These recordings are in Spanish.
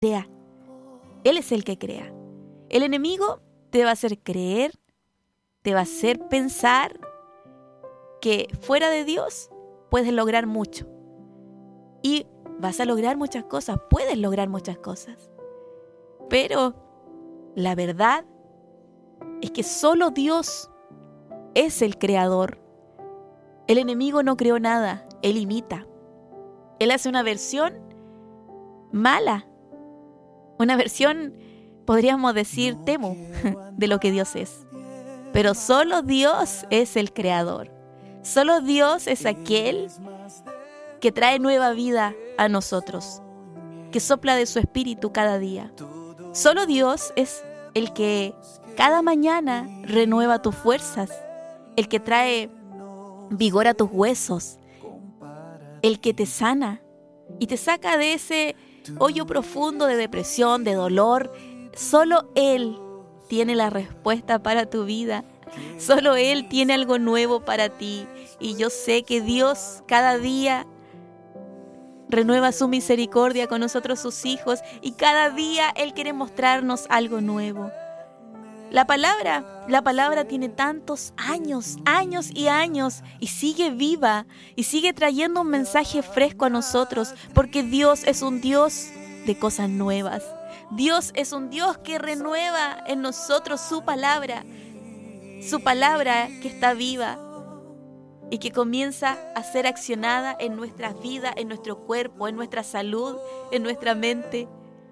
crea. Él es el que crea. El enemigo te va a hacer creer, te va a hacer pensar que fuera de Dios puedes lograr mucho. Y vas a lograr muchas cosas, puedes lograr muchas cosas. Pero la verdad es que solo Dios es el creador. El enemigo no creó nada, él imita. Él hace una versión mala, una versión, podríamos decir, temu, de lo que Dios es. Pero solo Dios es el creador. Solo Dios es aquel que trae nueva vida a nosotros, que sopla de su espíritu cada día. Solo Dios es el que cada mañana renueva tus fuerzas, el que trae vigor a tus huesos, el que te sana y te saca de ese hoyo profundo de depresión, de dolor. Solo Él tiene la respuesta para tu vida. Solo Él tiene algo nuevo para ti. Y yo sé que Dios cada día renueva su misericordia con nosotros, sus hijos, y cada día Él quiere mostrarnos algo nuevo. La palabra tiene tantos años y años, y sigue viva, y sigue trayendo un mensaje fresco a nosotros, porque Dios es un Dios de cosas nuevas. Dios es un Dios que renueva en nosotros su palabra que está viva y que comienza a ser accionada en nuestras vidas, en nuestro cuerpo, en nuestra salud, en nuestra mente.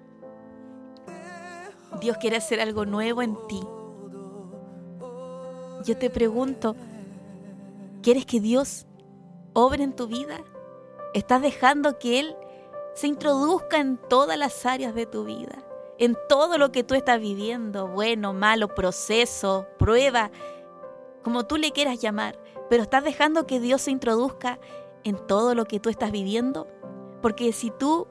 Dios quiere hacer algo nuevo en ti. Yo te pregunto, ¿quieres que Dios obre en tu vida? ¿Estás dejando que Él se introduzca en todas las áreas de tu vida? En todo lo que tú estás viviendo, bueno, malo, proceso, prueba, como tú le quieras llamar. Pero ¿estás dejando que Dios se introduzca en todo lo que tú estás viviendo? Porque si tú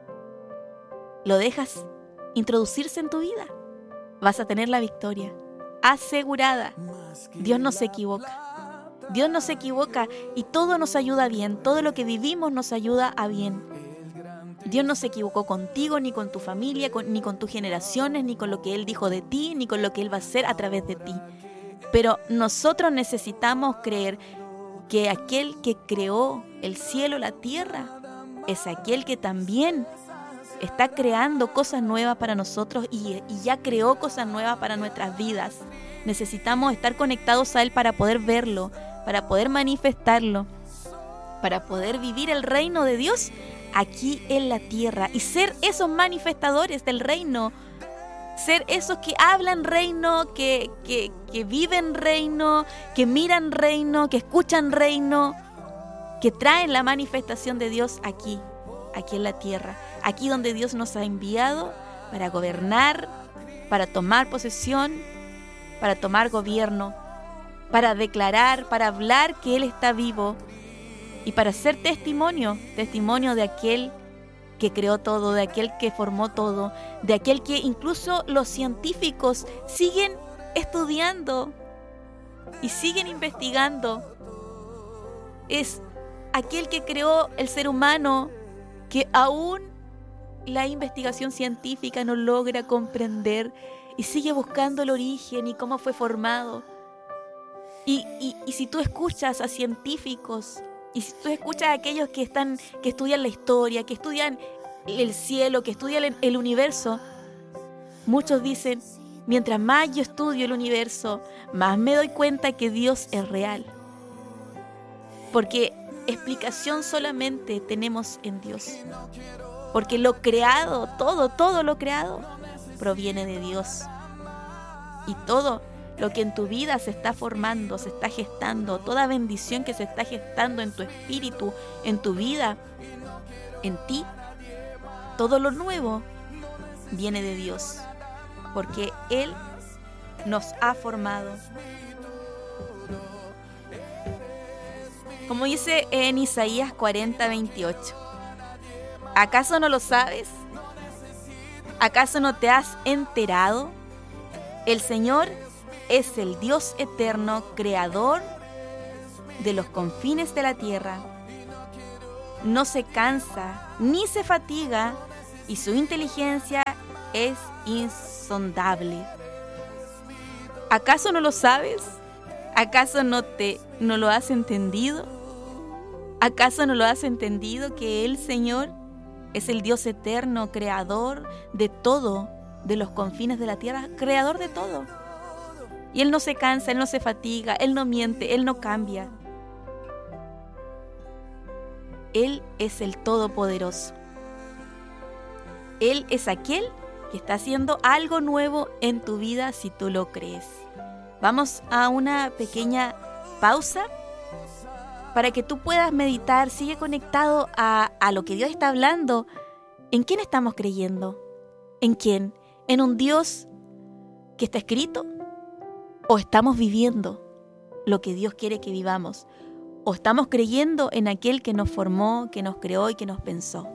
lo dejas introducirse en tu vida, vas a tener la victoria asegurada. Dios no se equivoca. Dios no se equivoca y todo nos ayuda bien. Todo lo que vivimos nos ayuda a bien. Dios no se equivocó contigo, ni con tu familia, ni con tus generaciones, ni con lo que Él dijo de ti, ni con lo que Él va a hacer a través de ti. Pero nosotros necesitamos creer que aquel que creó el cielo, la tierra, es aquel que también está creando cosas nuevas para nosotros y ya creó cosas nuevas para nuestras vidas. Necesitamos estar conectados a Él para poder verlo, para poder manifestarlo, para poder vivir el reino de Dios aquí en la tierra y ser esos manifestadores del reino, ser esos que hablan reino, que viven reino, que miran reino, que escuchan reino, que traen la manifestación de Dios aquí en la tierra, aquí donde Dios nos ha enviado para gobernar, para tomar posesión, para tomar gobierno, para declarar, para hablar que Él está vivo y para ser testimonio de aquel que creó todo, de aquel que formó todo, de aquel que incluso los científicos siguen estudiando y siguen investigando. Es aquel que creó el ser humano que aún la investigación científica no logra comprender y sigue buscando el origen y cómo fue formado. Y si tú escuchas a científicos, y si tú escuchas a aquellos que estudian la historia, que estudian el cielo, que estudian el universo, muchos dicen, mientras más yo estudio el universo, más me doy cuenta que Dios es real. Porque explicación solamente tenemos en Dios. Porque lo creado, todo lo creado, proviene de Dios. Y todo lo que en tu vida se está formando, se está gestando, toda bendición que se está gestando en tu espíritu, en tu vida, en ti, todo lo nuevo viene de Dios. Porque Él nos ha formado. Como dice en Isaías 40:28, ¿acaso no lo sabes? ¿Acaso no te has enterado? El Señor es el Dios eterno, creador de los confines de la tierra. No se cansa ni se fatiga, y su inteligencia es insondable. ¿Acaso no lo sabes? ¿Acaso no lo has entendido? ¿Acaso no lo has entendido que el Señor es el Dios eterno, creador de todo, de los confines de la tierra, creador de todo? Y Él no se cansa, Él no se fatiga, Él no miente, Él no cambia. Él es el Todopoderoso. Él es aquel que está haciendo algo nuevo en tu vida si tú lo crees. Vamos a una pequeña pausa para que tú puedas meditar. Sigue conectado a lo que Dios está hablando. ¿En quién estamos creyendo? ¿En quién? ¿En un Dios que está escrito? ¿O estamos viviendo lo que Dios quiere que vivamos? ¿O estamos creyendo en aquel que nos formó, que nos creó y que nos pensó?